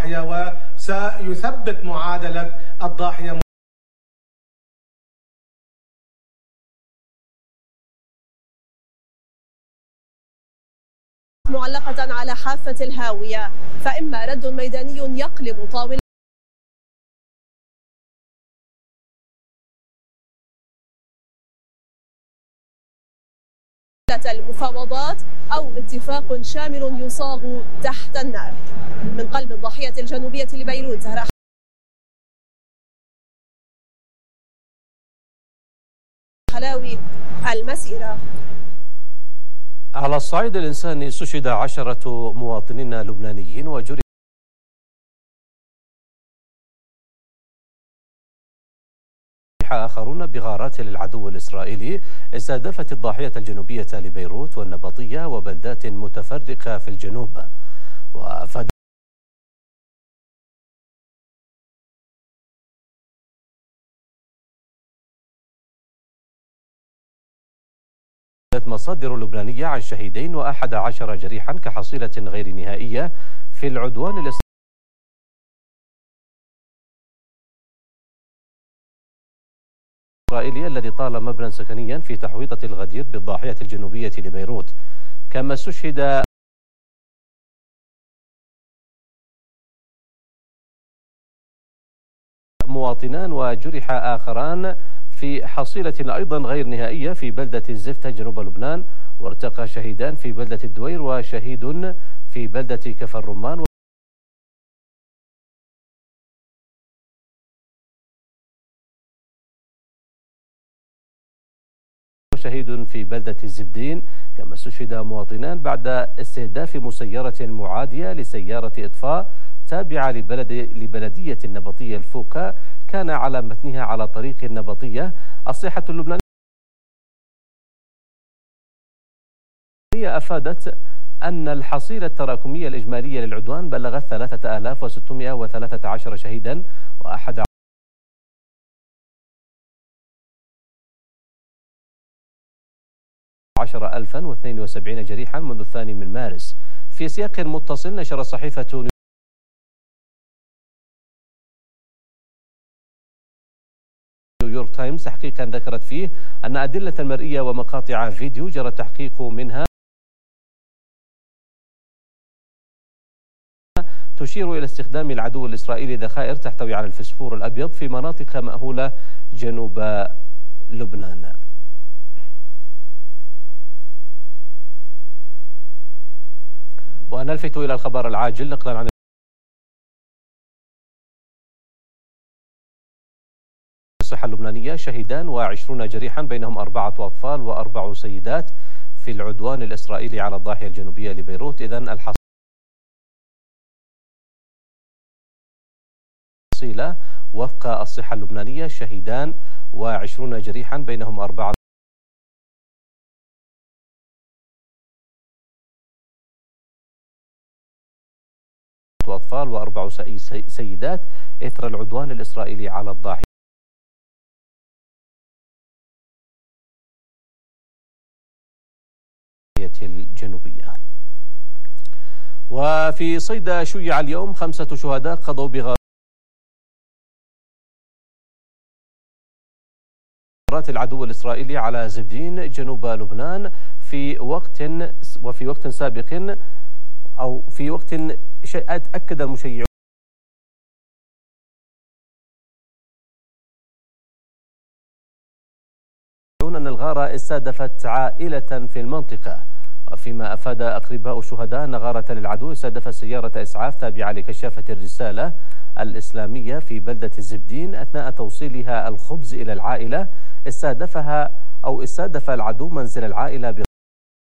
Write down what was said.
الضاحية، وسيثبت معادلة الضاحية. معلقة على حافة الهاوية، فإما رد ميداني يقلب طاولة المفاوضات أو اتفاق شامل يصاغ تحت النار. من قلب الضاحية الجنوبية لبيروت، زهراء خلاوي، المسيرة. على الصعيد الإنساني استشهد 10 مواطنين لبنانيين وجرح آخرون بغارات للعدو الإسرائيلي استهدفت الضاحية الجنوبية لبيروت والنبطية وبلدات متفرقة في الجنوب. وأفاد مصادر لبنانية عن شهيدين و11 جريحا كحصيلة غير نهائية في العدوان الإسرائيلي الذي طال مبنى سكنيا في تحويطة الغدير بالضاحية الجنوبية لبيروت. كما استشهد مواطنان وجرح آخران في حصيلة أيضا غير نهائية في بلدة الزفتة جنوب لبنان، وارتقى شهيدان في بلدة الدوير وشهيد في بلدة كفر الرمان وشهيد في بلدة الزبدين. كما استشهد مواطنان بعد استهداف مسيرة معادية لسيارة إطفاء تابعة لبلدية النبطية الفوكا كان على متنها على طريق النبطية. الصحة اللبنانية أفادت أن الحصيلة التراكمية الإجمالية للعدوان بلغت 3613 شهيدا و11 10,072 جريحا منذ 2 من مارس. في سياق متصل نشر صحيفة نيويورك تايمز تحقيقا ذكرت فيه أن أدلة مرئية ومقاطع فيديو جرى التحقيق منها تشير إلى استخدام العدو الإسرائيلي ذخائر تحتوي على الفسفور الأبيض في مناطق مأهولة جنوب لبنان. ونلفت إلى الخبر العاجل نقلا عن الصحة اللبنانية. شهيدان و20 جريحا بينهم 4 أطفال و4 سيدات في العدوان الإسرائيلي على الضاحية الجنوبية لبيروت. إذن الحصيلة وفق الصحة اللبنانية شهيدان و20 جريحا بينهم 4 أطفال و4 سيدات إثر العدوان الإسرائيلي على الضاحية الجنوبية. وفي صيدا شيع اليوم 5 شهداء قضوا بغارات العدو الإسرائيلي على زبدين جنوب لبنان في وقت سابق أو في وقت أكد المشيعون أن الغارة استهدفت عائلة في المنطقة. وفيما أفاد أقرباء الشهداء أن غارة للعدو استهدفت سيارة إسعاف تابعة لكشافة الرسالة الإسلامية في بلدة الزبدين أثناء توصيلها الخبز إلى العائلة. استهدف العدو منزل العائلة